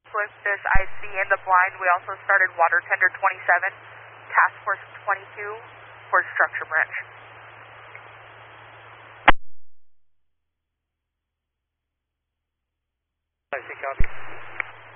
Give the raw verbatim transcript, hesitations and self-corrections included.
With this I C in the blind, we also started water tender twenty-seven, task force twenty-two for structure branch. I C copy.